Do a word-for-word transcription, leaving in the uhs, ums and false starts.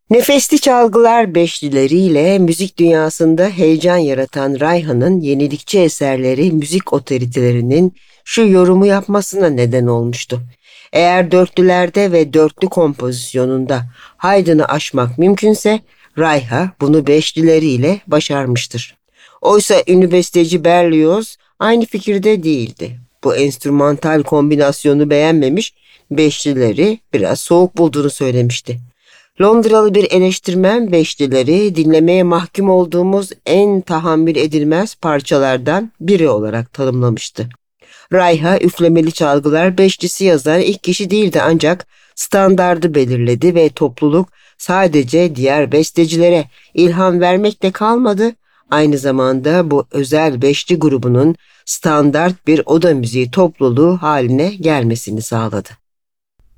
Nefesli çalgılar beşlileriyle müzik dünyasında heyecan yaratan Rayhan'ın yenilikçi eserleri müzik otoritelerinin şu yorumu yapmasına neden olmuştu. Eğer dörtlülerde ve dörtlü kompozisyonunda Haydn'ı aşmak mümkünse Rayha bunu beşlileriyle başarmıştır. Oysa ünlü besteci Berlioz aynı fikirde değildi. Bu enstrümantal kombinasyonu beğenmemiş, beşlileri biraz soğuk bulduğunu söylemişti. Londralı bir eleştirmen beşlileri dinlemeye mahkum olduğumuz en tahammül edilmez parçalardan biri olarak tanımlamıştı. Rayha üflemeli çalgılar beşlisi yazan ilk kişi değildi ancak standardı belirledi ve topluluk sadece diğer bestecilere ilham vermekle kalmadı, aynı zamanda bu özel beşli grubunun standart bir oda müziği topluluğu haline gelmesini sağladı.